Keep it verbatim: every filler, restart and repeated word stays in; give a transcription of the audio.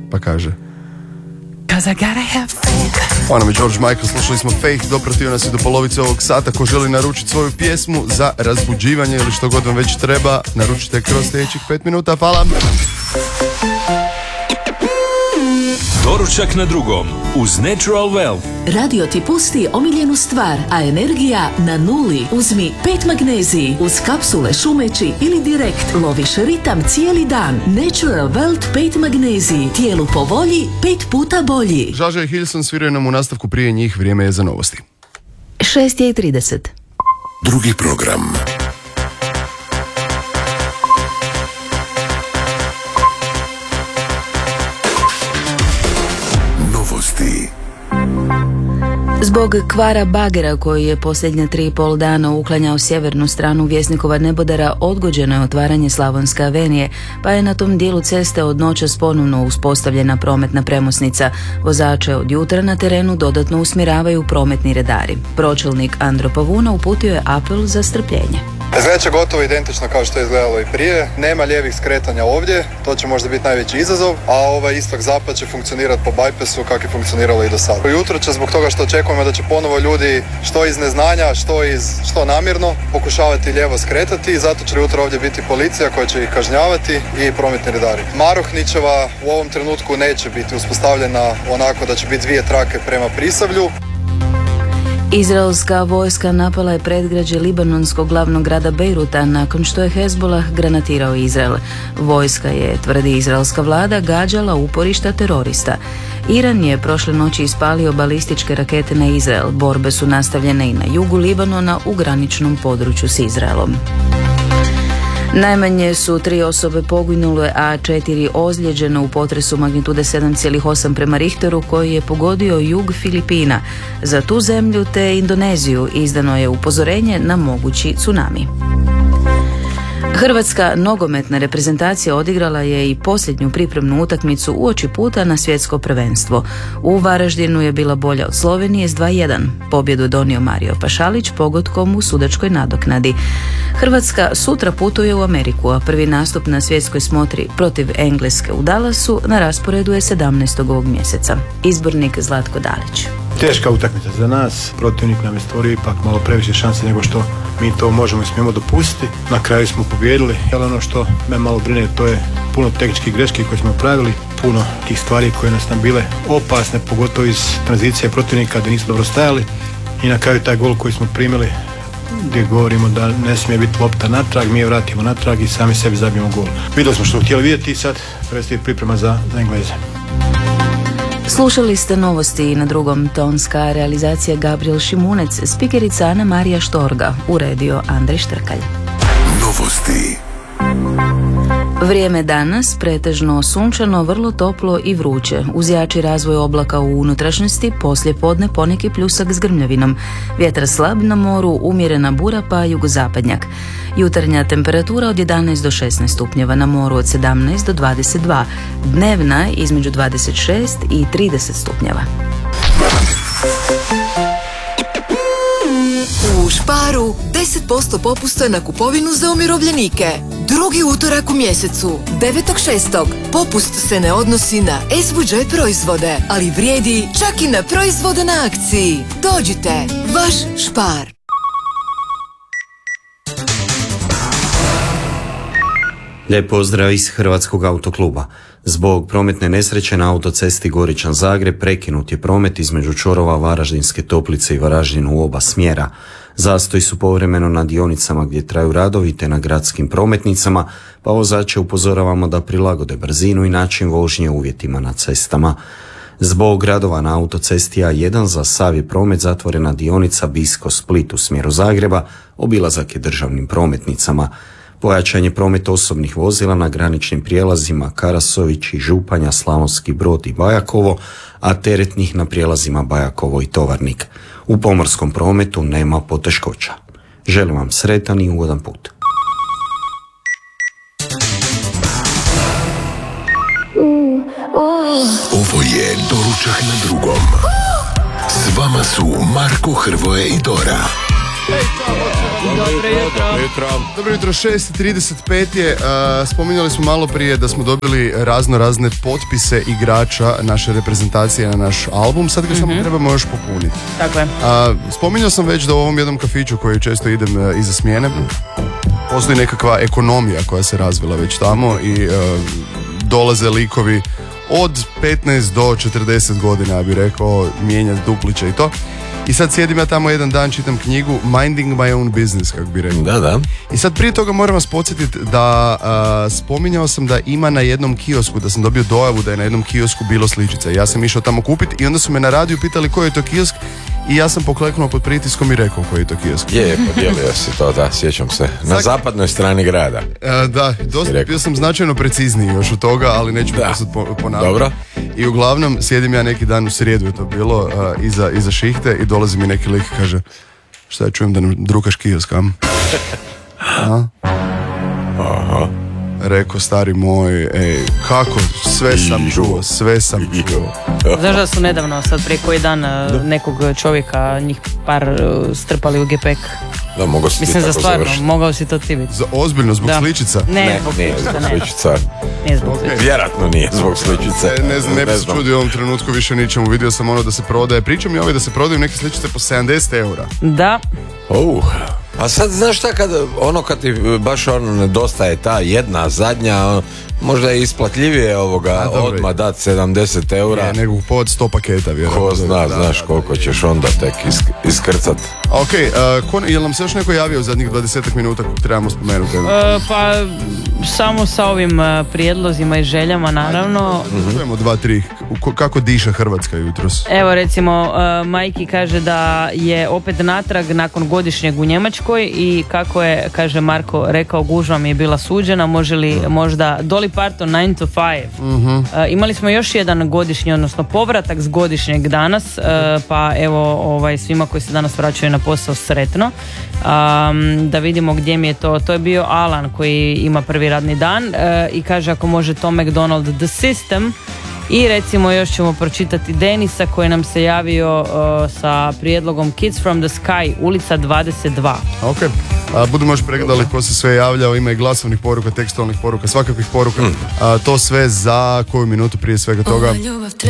pa kaže: Cause I gotta have faith. On je George Michael, slušali smo Faith, dopratio nas i do polovice ovog sata. Ko želi naručiti svoju pjesmu za razbuđivanje ili što god vam već treba, naručite kroz sljedećih pet minuta. Hvala! Doručak na drugom uz Natural Wealth. Radio ti pusti omiljenu stvar, a energija na nuli. Uzmi pet magneziji uz kapsule šumeći ili direkt loviš ritam cijeli dan. Natural Wealth pet magneziji. Tijelu po volji, pet puta bolji. Žaža i Hilson sviraju nam u nastavku, prije njih vrijeme je za novosti. šest i trideset. Drugi program. Zbog kvara bagera koji je posljednja tri i pol dana uklanjao sjevernu stranu Vjesnikova nebodera, odgođeno je otvaranje Slavonske avenije, pa je na tom dijelu ceste od noćas ponovno uspostavljena prometna premosnica. Vozače od jutra na terenu dodatno usmjeravaju prometni redari. Pročelnik Andro Pavuna uputio je apel za strpljenje. Izgleda gotovo identično kao što je izgledalo i prije. Nema lijevih skretanja ovdje, to će možda biti najveći izazov, a ovaj istok-zapad će funkcionirati po bajpesu kako je funkcioniralo i do sada. Jutro će, zbog toga što očekujemo da će ponovo ljudi što iz neznanja, što, iz, što namjerno pokušavati lijevo skretati, zato će jutro ovdje biti policija koja će ih kažnjavati i prometni redari. Marohničeva u ovom trenutku neće biti uspostavljena onako da će biti dvije trake prema Prisavlju. Izraelska vojska napala je predgrađe libanonskog glavnog grada Bejruta nakon što je Hezbollah granatirao Izrael. Vojska je, tvrdi izraelska vlada, gađala uporišta terorista. Iran je prošle noći ispalio balističke rakete na Izrael. Borbe su nastavljene i na jugu Libanona u graničnom području s Izraelom. Najmanje su tri osobe poginule, a četiri ozlijeđene u potresu magnitude sedam zarez osam prema Richteru koji je pogodio jug Filipina. Za tu zemlju te Indoneziju izdano je upozorenje na mogući tsunami. Hrvatska nogometna reprezentacija odigrala je i posljednju pripremnu utakmicu uoči puta na svjetsko prvenstvo. U Varaždinu je bila bolja od Slovenije s dva jedan. Pobjedu je donio Mario Pašalić pogodkom u sudačkoj nadoknadi. Hrvatska sutra putuje u Ameriku, a prvi nastup na svjetskoj smotri protiv Engleske u Dallasu na rasporedu je sedamnaestog ovog mjeseca. Izbornik Zlatko Dalić. Teška utakmica za nas, protivnik nam je stvorio ipak malo previše šanse nego što mi to možemo i smijemo dopustiti. Na kraju smo pobijedili, ali ono što me malo brine to je puno tehničkih greški koje smo pravili, puno tih stvari koje nas nam bile opasne, pogotovo iz tranzicije protivnika gdje nisu dobro stajali i na kraju taj gol koji smo primili gdje govorimo da ne smije biti lopta natrag, mi je vratimo natrag i sami sebi zabijemo gol. Vidjeli smo što smo htjeli vidjeti i sad predstoji priprema za, za Engleze. Slušali ste novosti na drugom, tonska realizacija Gabriel Šimunec, spikerica Ana Marija Štorga, uredio Andrej Štrkalj. Novosti. Vrijeme danas pretežno sunčano, vrlo toplo i vruće. Uz jači razvoj oblaka u unutrašnjosti, poslije podne poneki pljusak s grmljavinom. Vjetar slab na moru, umjerena bura pa jugozapadnjak. Jutarnja temperatura od jedanaest do šesnaest stupnjeva, na moru od sedamnaest do dvadeset dva. Dnevna između dvadeset šest i trideset stupnjeva. U Sparu deset posto popusta na kupovinu za umirovljenike. Drugi utorak u mjesecu, devetog šestog Popust se ne odnosi na es vu đe proizvode, ali vrijedi čak i na proizvode na akciji. Dođite, vaš Spar. Lijep pozdrav iz Hrvatskog autokluba. Zbog prometne nesreće na autocesti Goričan-Zagreb prekinut je promet između čvorova Varaždinske Toplice i Varaždinu u oba smjera. Zastoji su povremeno na dionicama gdje traju radovi te na gradskim prometnicama, pa vozače upozoravamo da prilagode brzinu i način vožnje uvjetima na cestama. Zbog radova na autocesti A jedan za sav je promet zatvorena dionica Bisko-Split u smjeru Zagreba, obilazak je državnim prometnicama. Pojačan je promet osobnih vozila na graničnim prijelazima Karasović i Županja, Slavonski Brod i Bajakovo, a teretnih na prijelazima Bajakovo i Tovarnik. U pomorskom prometu nema poteškoća. Želim vam sretan i ugodan put. Ovo je Doručak na drugom. S vama su Marko, Hrvoje i Dora. Dobro jutro. Dobro jutro, šest i trideset pet je. Uh, spominjali smo malo prije da smo dobili razno razne potpise igrača naše reprezentacije na naš album. Sad ga samo trebamo još popuniti. Tako je. Uh, spominjao sam već da u ovom jednom kafiću koji često idem uh, iza smjene postoji nekakva ekonomija koja se razvila već tamo i uh, dolaze likovi od petnaest do četrdeset godina, ja bih rekao, mijenjati dupliće i to. I sad sjedim ja tamo jedan dan, čitam knjigu Minding my own business, kako bi rekao. Da, da. I sad prije toga moram vas podsjetiti da uh, spominjao sam da ima na jednom kiosku, da sam dobio dojavu da je na jednom kiosku bilo sličice. Ja sam išao tamo kupiti i onda su me na radiju pitali koji je to kiosk i ja sam pokleknuo pod pritiskom i rekao koji je to kiosk. Je, podijelio si to, da, sjećam se. Na Zak... zapadnoj strani grada. Uh, da, dosta, bio sam značajno precizniji još od toga, ali neću to sad ponavljati. Dobro. I uglavnom, sjedim ja neki dan u srijedu je to bilo, uh, iza, iza šihte i dolazi mi neki lik i kaže šta ja čujem da nam drukaš kiosk, am? A? Aha. Rekao, stari moj, ej, kako, sve sam čuo, sve sam čuo. Znaš da su nedavno, sad prije koji dan, nekog čovjeka, njih par strpali u gepek. Da, mogao si Mislim, ti za tako stvarno, završiti. mogao si to ti biti. Za ozbiljno, zbog Da. sličica? Ne, Ne, zbog nije sličica, zbog ne. sličica. Nije zbog Ok. sličica. Vjerojatno nije zbog sličice. E, ne znam, ne bi se čudio u ovom trenutku više ničemu. Vidio sam ono da se prodaje. Pričam i ovaj da se prodaju neke sličice po sedamdeset eura. Da. Uh. A sad znaš šta, kad, ono kad ti baš ono nedostaje ta jedna zadnja, ono, možda je isplatljivije ovoga A, dobro. odmah dati sedamdeset eura. Je, nego kupovat sto paketa, vjerojatno. Ko zna, Da, znaš da, koliko da, ćeš onda tek isk, iskrcat. Ok, uh, ko, jel nam se još neko javio u zadnjih dvadeset minuta kog trebamo spomenuti? E, pa samo sa ovim e, prijedlozima i željama, naravno. Čujemo dva, tri. Ko- kako diše Hrvatska jutros? Evo recimo, uh, Majki kaže da je opet natrag nakon godišnjeg u Njemačkoj i kako je, kaže Marko, rekao, gužva mi je bila suđena, može li možda Dolly Parton nine to five. Mhm. Uh, imali smo još jedan godišnji, odnosno povratak s godišnjeg danas, uh, pa evo ovaj, svima koji se danas vraćaju na posao sretno. Um, da vidimo gdje mi je to. To je bio Alan koji ima prvi radni dan uh, i kaže ako može Tom McDonald The System. I recimo još ćemo pročitati Denisa koji nam se javio uh, sa prijedlogom Kids from the Sky, ulica dvadeset dva. Ok, a, budemo još pregledali ko se sve javljao, ima i glasovnih poruka, tekstualnih poruka, svakakvih poruka. A, to sve za koju minutu prije svega toga.